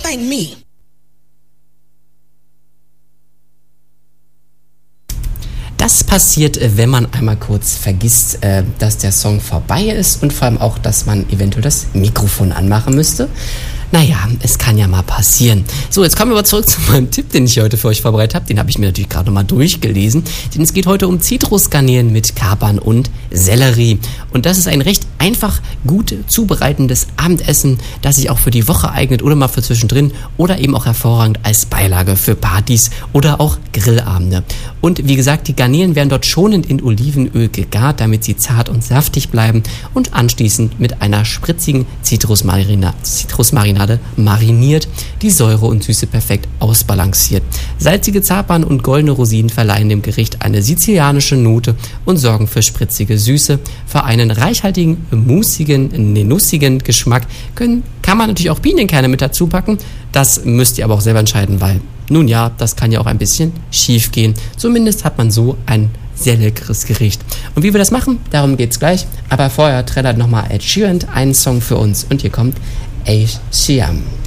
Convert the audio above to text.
ain't me. Das passiert, wenn man einmal kurz vergisst, dass der Song vorbei ist und vor allem auch, dass man eventuell das Mikrofon anmachen müsste. Naja, es kann ja mal passieren. So, jetzt kommen wir aber zurück zu meinem Tipp, den ich heute für euch vorbereitet habe. Den habe ich mir natürlich gerade nochmal durchgelesen. Denn es geht heute um Zitrusgarnelen mit Kapern und Sellerie. Und das ist ein recht einfach gut zubereitendes Abendessen, das sich auch für die Woche eignet oder mal für zwischendrin oder eben auch hervorragend als Beilage für Partys oder auch Grillabende. Und wie gesagt, die Garnelen werden dort schonend in Olivenöl gegart, damit sie zart und saftig bleiben und anschließend mit einer spritzigen Zitrusmarinade mariniert, die Säure und Süße perfekt ausbalanciert. Salzige Zapern und goldene Rosinen verleihen dem Gericht eine sizilianische Note und sorgen für spritzige Süße. Für einen reichhaltigen, nussigen Geschmack kann man natürlich auch Pinienkerne mit dazu packen. Das müsst ihr aber auch selber entscheiden, weil, nun ja, das kann ja auch ein bisschen schief gehen. Zumindest hat man so ein sehr leckeres Gericht. Und wie wir das machen, darum geht's gleich. Aber vorher trällert nochmal Ed Sheeran einen Song für uns und hier kommt Siam.